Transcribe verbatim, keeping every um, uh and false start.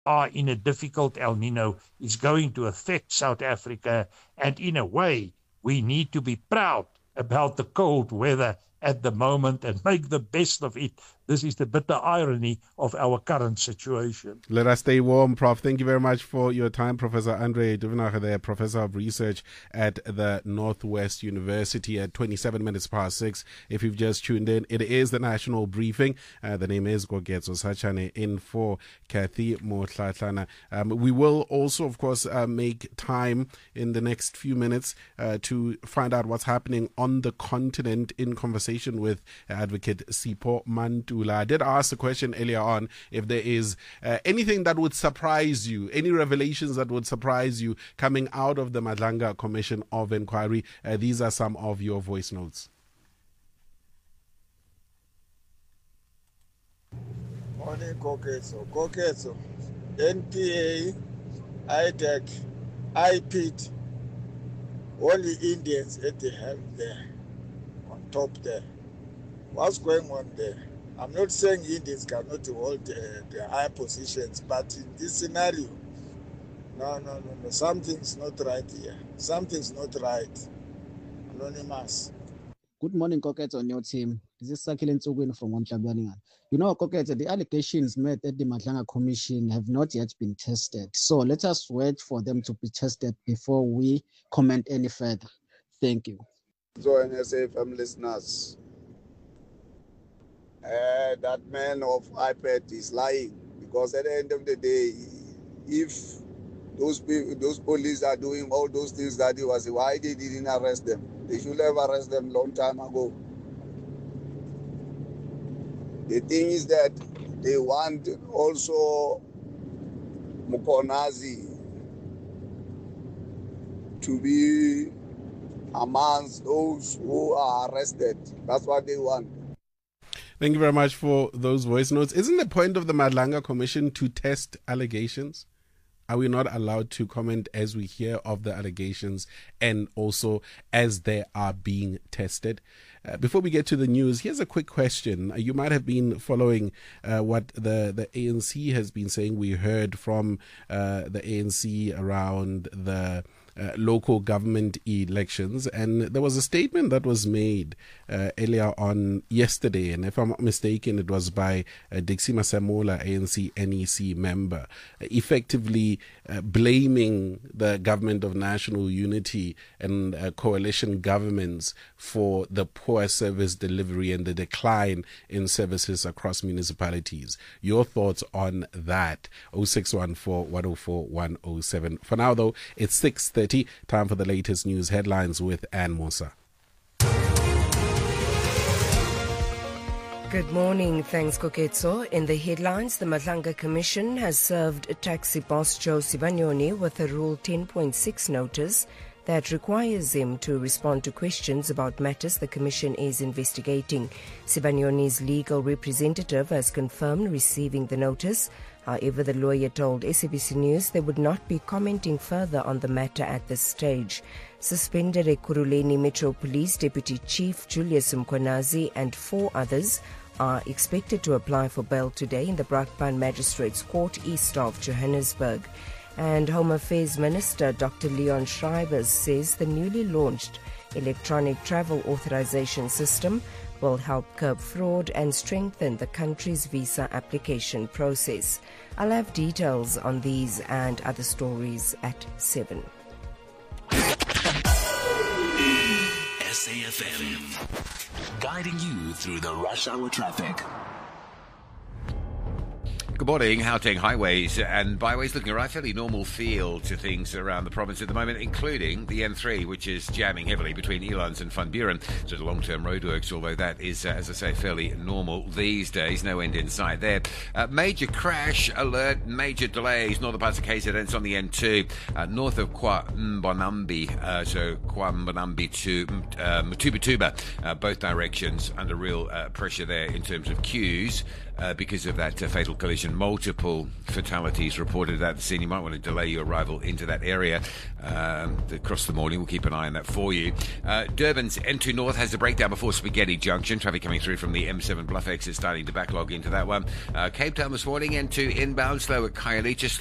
are in a difficult El Nino is going to affect South Africa. And in a way, we need to be proud about the cold weather at the moment and make the best of it. This is the bitter irony of our current situation. Let us stay warm, Prof. Thank you very much for your time, Professor Andre Duvenage, there, Professor of Research at the Northwest University at twenty-seven minutes past six. If you've just tuned in, it is the National Briefing. Uh, the name is Koketso Sachane, in for Kathy Motlatlana. Um, we will also, of course, uh, make time in the next few minutes uh, to find out what's happening on the continent in conversation with Advocate Sipho Mantula. I did ask the question earlier on if there is uh, anything that would surprise you, any revelations that would surprise you coming out of the Madlanga Commission of Inquiry. Uh, these are some of your voice notes. Morning, Koketso. Koketso, N P A, I D E C, I P T, only Indians at the helm there, on top there. What's going on there? I'm not saying Indians cannot hold uh, the high positions, but in this scenario, no, no, no, no, something's not right here. Something's not right. Anonymous. Good morning, Koketso, on your team. This is Sakile Ntsugwini from Wamhlabaningan. You know, Koketso, the allegations made at the Madlanga Commission have not yet been tested. So let us wait for them to be tested before we comment any further. Thank you. So, N S A F M listeners, Uh, that man of iPad is lying, because at the end of the day, if those people, those police are doing all those things that he was, why they didn't arrest them? They should have arrested them long time ago. The thing is that they want also Mkonazi to be amongst those who are arrested. That's what they want. Thank you very much for those voice notes. Isn't the point of the Madlanga Commission to test allegations? Are we not allowed to comment as we hear of the allegations and also as they are being tested? Uh, before we get to the news, here's a quick question. You might have been following uh, what the, the A N C has been saying. We heard from uh, the A N C around the Uh, local government elections, and there was a statement that was made uh, earlier on yesterday, and if I'm not mistaken, it was by uh, Dixie Masemola, A N C N E C member, uh, effectively uh, blaming the government of national unity and uh, coalition governments for the poor service delivery and the decline in services across municipalities. Your thoughts on that? oh six one four, one oh four, one oh seven. For now, though, it's six thirty. Time for the latest news headlines with Ann Musa. Good morning. Thanks, Koketso. In the headlines, the Madlanga Commission has served taxi boss Joe Sibanyoni with a Rule ten point six notice that requires him to respond to questions about matters the Commission is investigating. Sibanyoni's legal representative has confirmed receiving the notice. However, the lawyer told S A B C News they would not be commenting further on the matter at this stage. Suspended Ekurhuleni Metro Police Deputy Chief Julius Mkhwanazi and four others are expected to apply for bail today in the Brakpan Magistrates Court east of Johannesburg. And Home Affairs Minister Doctor Leon Schreiber says the newly launched electronic travel authorization system will help curb fraud and strengthen the country's visa application process. I'll have details on these and other stories at seven. S A F M, guiding you through the rush hour traffic. Good morning. Gauteng highways and byways looking right, fairly normal feel to things around the province at the moment, including the N three, which is jamming heavily between Elands and Van Buren. So the long-term roadworks, although that is, uh, as I say, fairly normal these days. No end in sight there. Uh, major crash alert, major delays. Northern parts of K Z N on the N two, uh, north of KwaMbanambi, uh, so KwaMbanambi to uh, Mtubatuba, uh, both directions under real uh, pressure there in terms of queues. uh, because of that uh, fatal collision. Multiple fatalities reported at the scene. You might want to delay your arrival into that area um, across the morning. We'll keep an eye on that for you. Uh, Durban's N two North has a breakdown before Spaghetti Junction. Traffic coming through from the M seven Bluff exit, starting to backlog into that one. Uh, Cape Town this morning, N two inbound slow at Khayelitsha.